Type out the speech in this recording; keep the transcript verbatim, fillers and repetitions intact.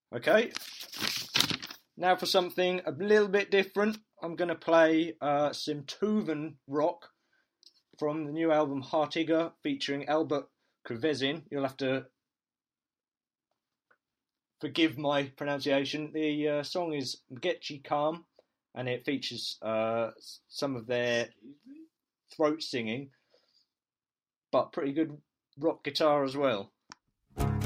Okay, now for something a little bit different. I'm going to play uh, some Tuvan rock from the new album Hartiga featuring Albert Krevezin. You'll have to forgive my pronunciation. The uh, song is Mgetchi Calm, and it features uh, some of their throat singing, but pretty good rock guitar as well.